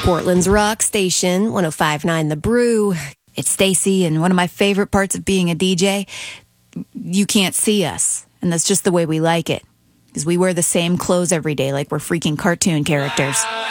Portland's rock station, 105.9 The Brew. It's Stacy, and one of my favorite parts of being a DJ, you can't see us, and that's just the way we like it, because we wear the same clothes every day like we're freaking cartoon characters.